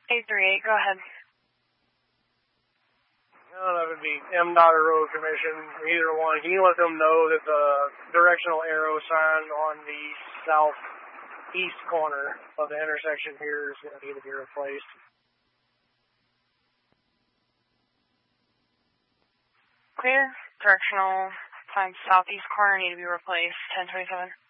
838, go ahead. That would be MDOT or Road Commission, either one. Can you let them know that the directional arrow sign on the southeast corner of the intersection here is going to need to be replaced? Clear. Directional sign southeast corner need to be replaced. 1027.